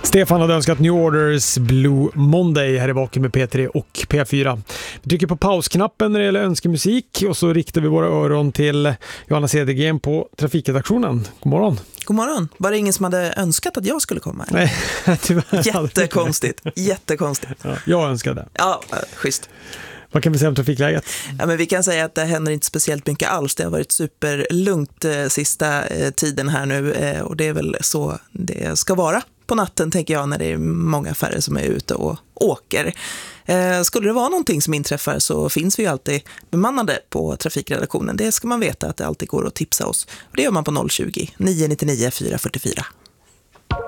Stefan hade önskat New Orders Blue Monday här i baken med P3 och P4. Vi trycker på pausknappen när det gäller önskemusik och så riktar vi våra öron till Johanna Cedergren på trafikredaktionen. God morgon. God morgon. Var det ingen som hade önskat att jag skulle komma? Nej, tyvärr. Jättekonstigt. Jättekonstigt. Ja, jag önskade. Ja, schysst. Vad kan vi säga om trafikläget? Ja, men vi kan säga att det händer inte speciellt mycket alls. Det har varit superlugnt sista tiden här nu och det är väl så det ska vara på natten, tänker jag, när det är många färre som är ute och åker. Skulle det vara någonting som inträffar så finns vi ju alltid bemannade på trafikredaktionen. Det ska man veta, att det alltid går att tipsa oss. Det gör man på 020 999 444.